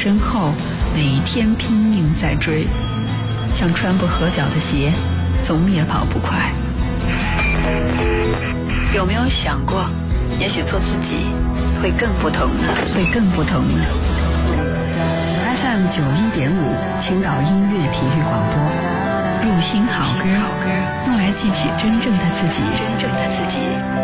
身后每天拼命在追，像穿不合脚的鞋，总也跑不快。有没有想过，也许做自己会更不同呢？会更不同呢？FM 91.5，青岛音乐体育广播，入心好歌，用来记起真正的自己，真正的自己。